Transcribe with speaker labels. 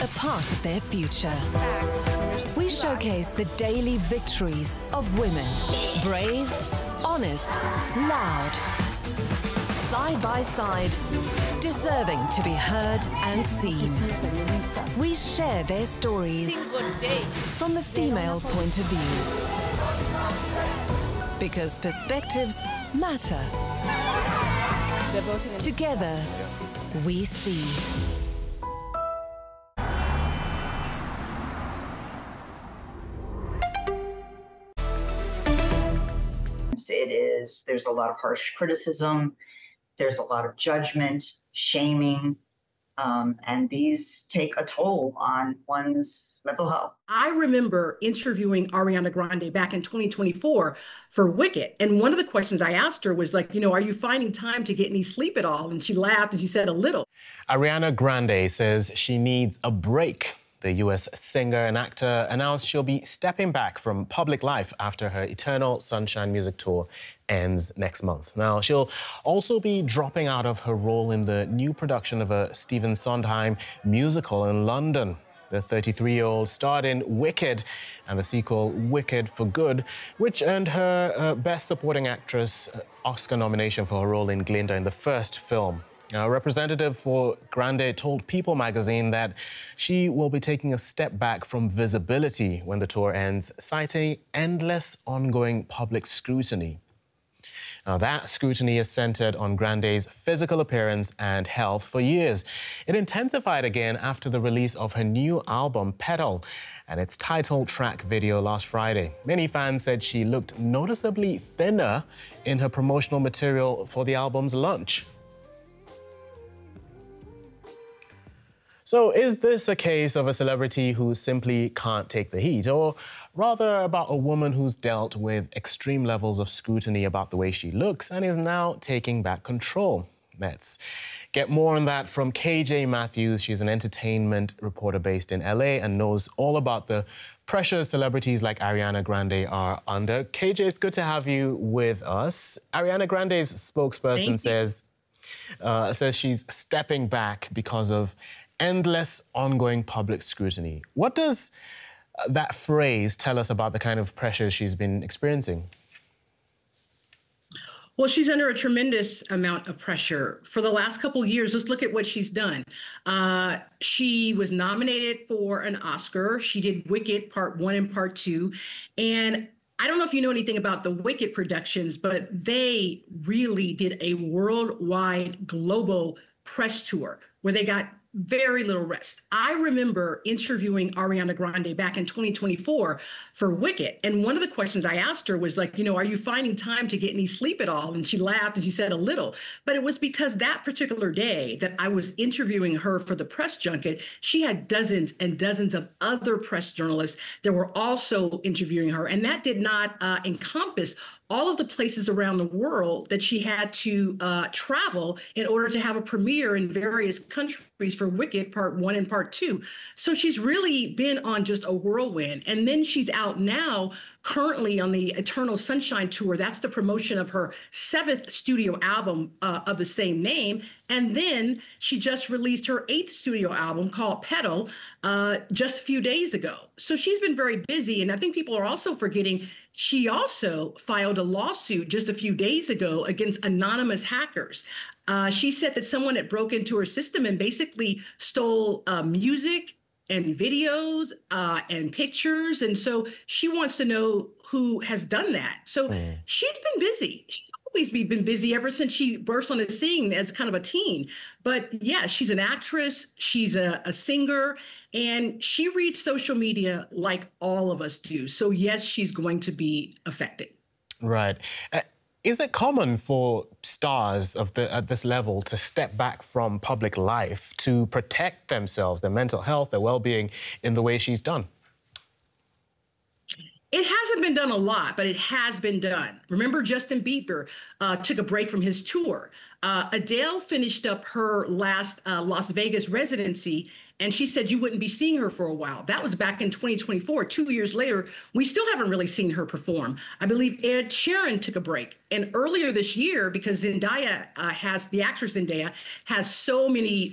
Speaker 1: a part of their future. We showcase the daily victories of women. Brave, honest, loud. Side by side, deserving to be heard and seen. We share their stories from the female point of view. Because perspectives matter. Together, we see.
Speaker 2: There's a lot of harsh criticism, there's a lot of judgment, shaming, and these take a toll on one's mental health.
Speaker 3: I remember interviewing Ariana Grande back in 2024 for Wicked. And one of the questions I asked her was like, are you finding time to get any sleep at all? And she laughed and she said, a little.
Speaker 4: Ariana Grande says she needs a break. The U.S. singer and actor announced she'll be stepping back from public life after her Eternal Sunshine music tour ends next month. Now, she'll also be dropping out of her role in the new production of a Stephen Sondheim musical in London. The 33-year-old starred in Wicked and the sequel Wicked for Good, which earned her Best Supporting Actress Oscar nomination for her role in Glinda in the first film. A representative for Grande told People magazine that she will be taking a step back from visibility when the tour ends, citing endless ongoing public scrutiny. Now, that scrutiny is centered on Grande's physical appearance and health for years. It intensified again after the release of her new album, Petal, and its title track video last Friday. Many fans said she looked noticeably thinner in her promotional material for the album's launch. So is this a case of a celebrity who simply can't take the heat, or rather about a woman who's dealt with extreme levels of scrutiny about the way she looks and is now taking back control? Let's get more on that from KJ Matthews. She's an entertainment reporter based in LA and knows all about the pressures celebrities like Ariana Grande are under. KJ, it's good to have you with us. Ariana Grande's spokesperson says she's stepping back because of endless ongoing public scrutiny. What does that phrase tell us about the kind of pressure she's been experiencing?
Speaker 3: Well, she's under a tremendous amount of pressure. For the last couple of years, let's look at what she's done. She was nominated for an Oscar. She did Wicked Part 1 and Part 2. And I don't know if you know anything about the Wicked productions, but they really did a worldwide global press tour where they got very little rest. I remember interviewing Ariana Grande back in 2024 for Wicked. And one of the questions I asked her was like, are you finding time to get any sleep at all? And she laughed and she said a little. But it was because that particular day that I was interviewing her for the press junket, she had dozens and dozens of other press journalists that were also interviewing her. And that did not encompass all of the places around the world that she had to travel in order to have a premiere in various countries for Wicked Part 1 and Part 2. So she's really been on just a whirlwind. And then she's out now currently on the Eternal Sunshine Tour. That's the promotion of her 7th studio album of the same name. And then she just released her 8th studio album called Petal just a few days ago. So she's been very busy. And I think people are also forgetting she also filed a lawsuit just a few days ago against anonymous hackers. She said that someone had broke into her system and basically stole music and videos and pictures. And so she wants to know who has done that. So she's been busy. She's always been busy ever since she burst on the scene as kind of a teen. But yeah, she's an actress. She's a singer. And she reads social media like all of us do. So yes, she's going to be affected.
Speaker 4: Right. Is it common for stars at this level to step back from public life to protect themselves, their mental health, their well-being in the way she's done?
Speaker 3: It hasn't been done a lot, but it has been done. Remember, Justin Bieber took a break from his tour. Adele finished up her last Las Vegas residency, and she said you wouldn't be seeing her for a while. That was back in 2024. 2 years later, we still haven't really seen her perform. I believe Ed Sheeran took a break. And earlier this year, because the actress Zendaya has so many